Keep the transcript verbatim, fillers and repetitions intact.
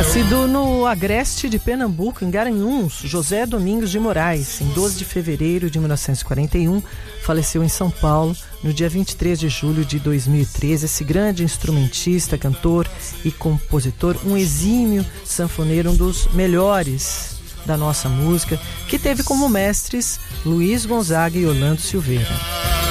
Nascido no Agreste de Pernambuco, em Garanhuns, José Domingos de Moraes, em doze de fevereiro de mil novecentos e quarenta e um, faleceu em São Paulo no dia vinte e três de julho de dois mil e treze. Esse grande instrumentista, cantor e compositor, um exímio sanfoneiro, um dos melhores da nossa música, que teve como mestres Luiz Gonzaga e Orlando Silveira.